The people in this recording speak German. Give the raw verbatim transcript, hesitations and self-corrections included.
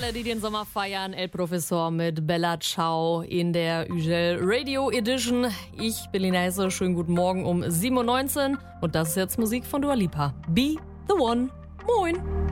alle, die den Sommer feiern. El Professor mit Bella Ciao in der Ugel Radio Edition. Ich bin Lina Hesse. Schönen guten Morgen um sieben Uhr neunzehn. Und das ist jetzt Musik von Dua Lipa. Be the One. Moin.